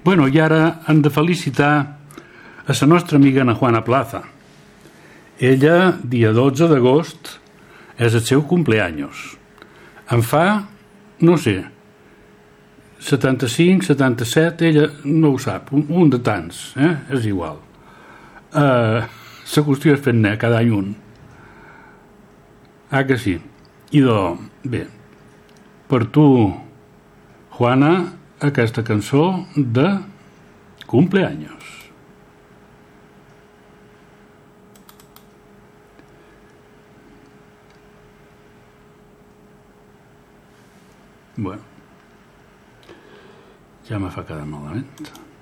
Bueno, i ara hem de felicitar a la nostra amiga Ana Juana Plaza. Ella, dia 12 d'agost, és el seu cumpleaños. En fa, no sé, 75, 77, ella no ho sap, un de tants, és igual. La qüestió és fer-ne cada any un. Ah, que sí. I bé, per tu, Juana, aquesta cançó de cumpleaños. Bueno, ja me fa quedar malament.